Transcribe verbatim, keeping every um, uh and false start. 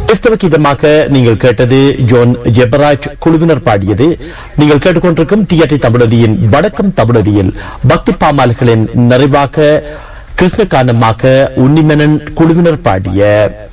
கிறிஸ்தவ கீதமாக நீங்கள் கேட்டது ஜோன் ஜெபராஜ் குழுவினர் பாடியது. நீங்கள் கேட்டுக்கொண்டிருக்கும் டிஆர்டி தமிழொலியின் வடக்கம் தமிழொலியில் பக்தி பாமால்களின் நிறைவாக கிருஷ்ண கானமாக உன்னிமனன் குழுவினர் பாடிய